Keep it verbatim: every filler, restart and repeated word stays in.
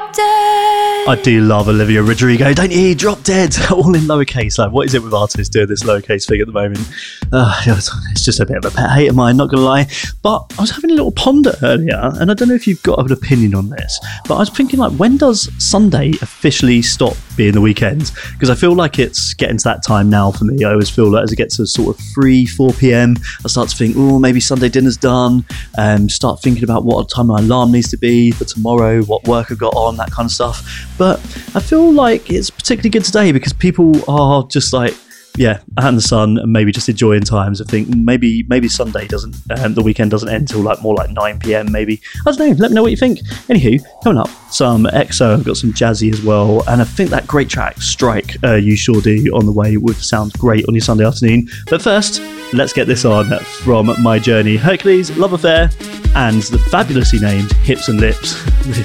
Drop Dead. I do love Olivia Rodrigo, don't you? Drop Dead, all in lowercase. Like, what is it with artists doing this lowercase thing at the moment? Uh, it's just a bit of a pet hate of mine, not going to lie. But I was having a little ponder earlier, and I don't know if you've got an opinion on this, but I was thinking, like, when does Sunday officially stop being the weekend? Because I feel like it's getting to that time now for me. I always feel like as it gets to sort of three, four p.m, I start to think, oh, maybe Sunday dinner's done, and start thinking about what time my alarm needs to be for tomorrow, what work I've got on, that kind of stuff. But I feel like it's particularly good today because people are just like, yeah, out in the sun and maybe just enjoying times. I think maybe maybe Sunday doesn't, um, the weekend doesn't end till like more like nine p.m. maybe. I don't know, let me know what you think. Anywho, coming up, some X O, I've got some jazzy as well, and I think that great track, Strike, uh, You Sure Do, on the way would sound great on your Sunday afternoon. But first, let's get this on from My Journey, Hercules, Love Affair, and the fabulously named Hips and Lips. Really